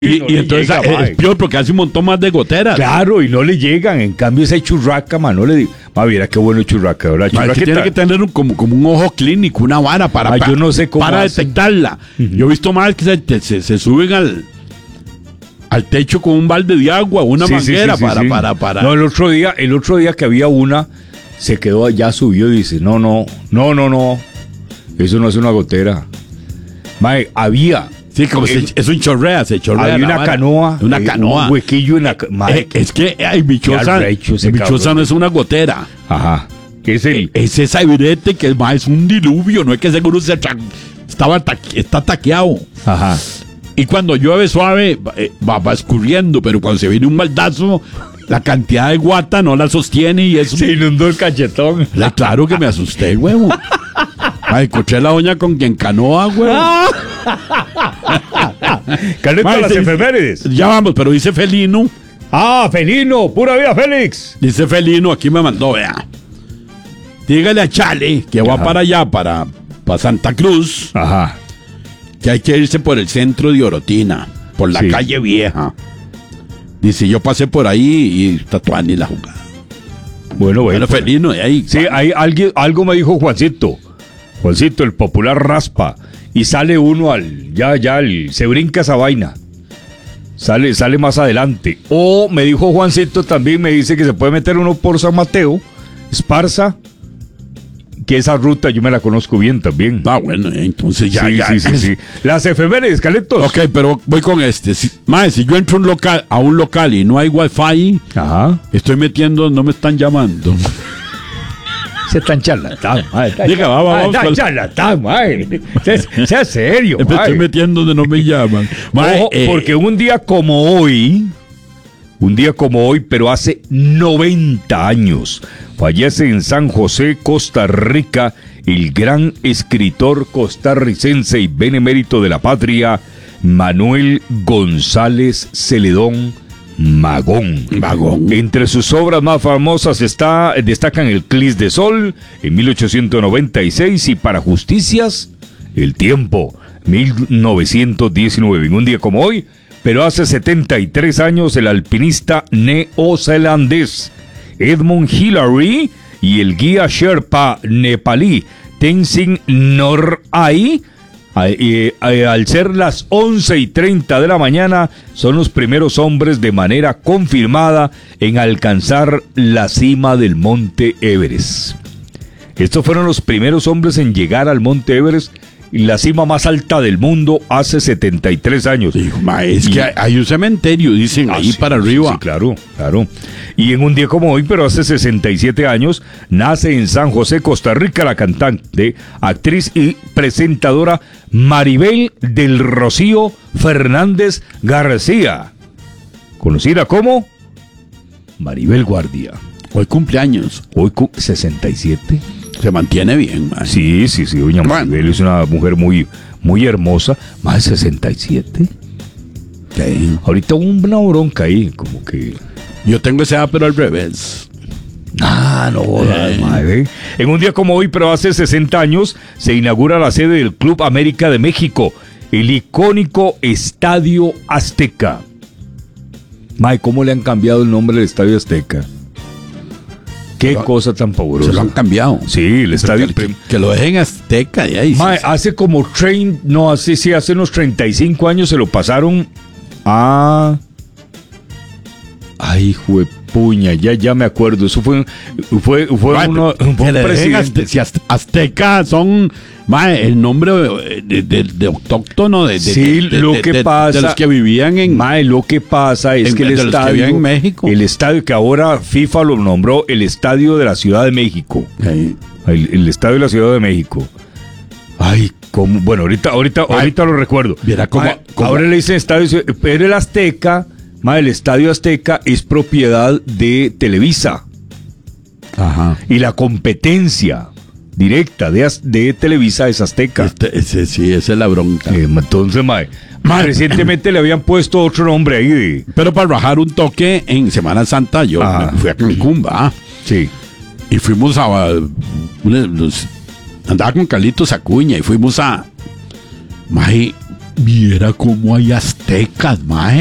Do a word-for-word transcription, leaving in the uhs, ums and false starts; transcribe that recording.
Y, no y entonces llega, es, mae. es peor porque hace un montón más de goteras. Claro, y no le llegan. En cambio, esa churraca, man, no le digo. Ma, mira qué bueno churraca, ¿verdad? Ma, es que tiene que tener un, como, como un ojo clínico, una vara para, Ah, pa- yo no sé cómo para hacen. detectarla. Ujú. Yo he visto más que se, se, se suben al, al techo con un balde de agua, una Sí, sí, manguera sí, sí, para, sí. para, para. No, el otro día, el otro día que había una, se quedó allá, subió y dice, no, no, no, no, no. Eso no es una gotera. Mae, había. Sí, como eh, se, es un chorrea, se chorrea. Había la una vara. canoa. Una eh, canoa. Un huequillo en la. ca- mae, Eh, es que ay, bichosa, Qué arrecho ese bichosa cabrón. no es una gotera. Ajá. ¿Qué es el? Es esa evidente que ma, es un diluvio, no es que seguro se tra- estaba taqui- está taqueado. Ajá. Y cuando llueve suave, va, eh, va, va escurriendo, pero cuando se viene un baldazo, la cantidad de guata no la sostiene y es... Se inundó el cachetón. La- claro que me asusté, huevo. Ay, encontré la doña con quien canoa, huevo. Caleta Mae, las se- efemérides. Ya vamos, pero dice Felino. Ah, Felino, pura vida, Félix. Dice Felino, aquí me mandó, vea. Dígale a Chale que va Ajá. para allá, para, para Santa Cruz, Ajá. que hay que irse por el centro de Orotina, por la Sí. calle vieja. Dice, yo pasé por ahí y tatuani la jugada. Bueno, bueno. Bueno, Felino, de ahí. Sí, hay alguien, algo me dijo Juancito. Juancito, el popular raspa. Y sale uno al. Ya, ya, el- se brinca esa vaina. Sale, sale más adelante. O me dijo Juancito también, me dice que se puede meter uno por San Mateo, Esparza. Que esa ruta yo me la conozco bien también. Ah, bueno, entonces ya, sí, ya. sí, sí, sí. Las efemérides, Caletos. Ok, pero voy con este. Si, mae, si yo entro a un local, a un local y no hay wifi, Ajá. estoy metiendo, no me están llamando. Se tan charlatán, mae. Diga, va, va, vamos Tan con- charlatán, mae. Sea- Sea serio, Me mae. estoy metiendo donde no me llaman. Mae, Ojo, eh, porque un día como hoy, un día como hoy, pero hace noventa años, fallece en San José, Costa Rica, el gran escritor costarricense y benemérito de la patria, Manuel González Celedón Magón. Magón. Entre sus obras más famosas está, destacan El Clis de Sol en mil ochocientos noventa y seis y Para Justicias, El Tiempo, mil novecientos diecinueve. En un día como hoy, pero hace setenta y tres años, el alpinista neozelandés Edmund Hillary y el guía Sherpa nepalí Tenzin Norgay, a- eh, eh, al ser las once y treinta de la mañana, son los primeros hombres de manera confirmada en alcanzar la cima del Monte Everest. Estos fueron los primeros hombres en llegar al Monte Everest, la cima más alta del mundo, hace setenta y tres años. dijo, mae, es Y- que hay, hay un cementerio, dicen, Ah, ahí sí, para sí, arriba. sí, claro, claro. Y en un día como hoy, pero hace sesenta y siete años, nace en San José, Costa Rica, la cantante, actriz y presentadora Maribel del Rocío Fernández García, conocida como Maribel Guardia. Hoy cumpleaños. Hoy cu- sesenta y siete. Se mantiene bien, mae. Sí, sí, sí, doña Bueno. Maribel es una mujer muy, muy hermosa, más de sesenta y siete. Sí. Ahorita hubo una bronca ahí, como que... Yo tengo esa edad, pero al revés. Ah, no, Eh. madre. En un día como hoy, pero hace sesenta años, se inaugura la sede del Club América de México, el icónico Estadio Azteca. Mae, ¿cómo le han cambiado el nombre del Estadio Azteca? Qué lo- cosa tan Se lo han pavorosa. cambiado. Sí, el estadio... Que, que- que lo dejen azteca y ahí. Mae, sí, hace como trein, no, hace sí, hace unos treinta y cinco años se lo pasaron a... Ay, juepuña, ya, ya me acuerdo. Eso fue, fue, fue Mae, uno, que fue un le dejen presidente. azte- si azte- azteca son, mae, el nombre eh, de, de- de autóctono de, de- Sí, de- de- lo de- que de- pasa- de los que vivían en Mae, lo que pasa es En- que el de los que estadio, vivían en México. el estadio que ahora FIFA lo nombró el Estadio de la Ciudad de México, Ahí. el, el Estadio de la Ciudad de México. Ay, como, bueno, ahorita, ahorita, Mae, ahorita lo recuerdo. viera cómo- Mae, cómo- ahora le dicen Estadio, pero el Azteca, mae, el Estadio Azteca es propiedad de Televisa Ajá. y la competencia directa de, Az- de Televisa es Azteca. Este, ese, sí, esa es la bronca. Eh, entonces, mae, Mae. recientemente le habían puesto otro nombre ahí de, Pero para bajar un toque en Semana Santa, yo Ah. me fui a Cancún, va. sí. Y fuimos a. una- nos- andaba con Carlitos Acuña y fuimos a. Mae, Viera cómo hay aztecas, mae.